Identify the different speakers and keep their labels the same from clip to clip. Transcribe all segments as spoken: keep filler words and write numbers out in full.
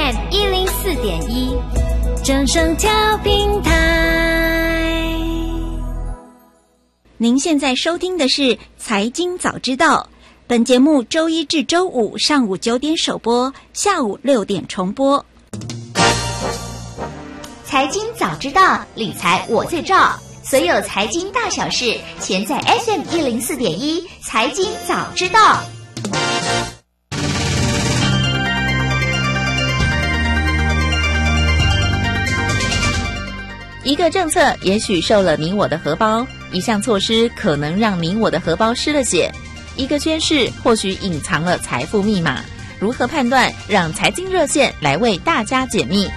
Speaker 1: M 一零四点一，正声调频台。
Speaker 2: 您现在收听的是财经早知道，本节目周一至周五上午九点首播，下午六点重播。
Speaker 3: 财经早知道，理财我最照，所有财经大小事，全在 S M 一零四点一财经早知道。
Speaker 4: 一个政策也许受了你我的荷包，一项措施可能让你我的荷包失了血，一个宣示或许隐藏了财富密码，如何判断？让财经热线来为大家解密。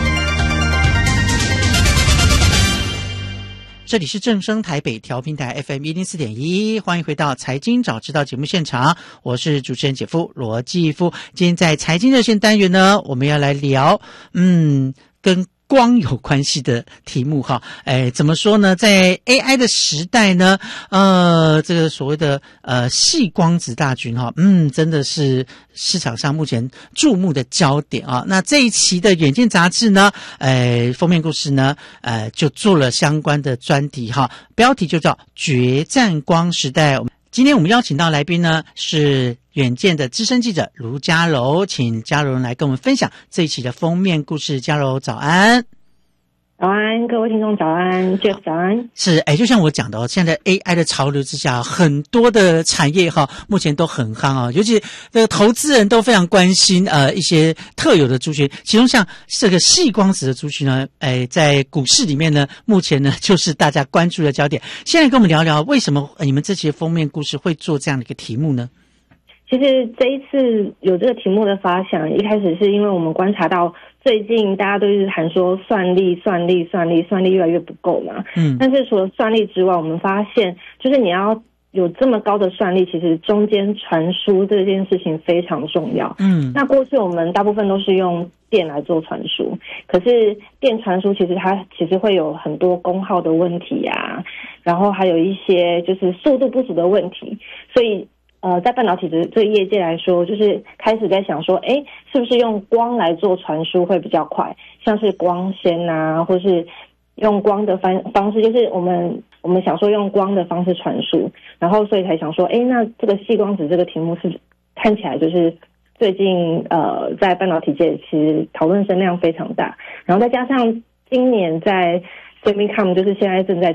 Speaker 5: 这里是正声台北调频台 F M 一零四点一，欢迎回到财经早知道节目现场，我是主持人姐夫罗继夫。今天在财经热线单元呢，我们要来聊嗯跟光有关系的题目哈，哎，怎么说呢？在 A I 的时代呢，呃，这个所谓的呃矽光子大军哈，嗯，真的是市场上目前注目的焦点啊。那这一期的《远见》杂志呢，呃，封面故事呢，呃，就做了相关的专题哈，标题就叫《决战光时代》。今天我们邀请到来宾呢是远见的资深记者卢嘉柔，请嘉柔来跟我们分享这一期的封面故事。嘉柔早安。
Speaker 6: 早安，各位听众早安 ，Jeff 早安。
Speaker 5: 是，哎，就像我讲的哦，现在 A I 的潮流之下，很多的产业哈，目前都很夯啊，尤其这个投资人都非常关心呃一些特有的族群，其中像这个矽光子的族群呢，哎，在股市里面呢，目前呢就是大家关注的焦点。现在跟我们聊聊，为什么你们这期封面故事会做这样的一个题目呢？
Speaker 6: 其实这一次有这个题目的发想，一开始是因为我们观察到最近大家都一直喊说算力、算力、算力、算力越来越不够嘛。嗯。但是除了算力之外，我们发现就是你要有这么高的算力，其实中间传输这件事情非常重要。嗯。那过去我们大部分都是用电来做传输，可是电传输其实它其实会有很多功耗的问题啊，然后还有一些就是速度不足的问题，所以。呃，在半导体的这个业界来说，就是开始在想说，诶，是不是用光来做传输会比较快？像是光纤啊，或是用光的方方式，就是我们我们想说用光的方式传输，然后所以才想说，诶，那这个矽光子这个题目是看起来就是最近呃在半导体界其实讨论声量非常大，然后再加上今年在Semicom 就是现在正在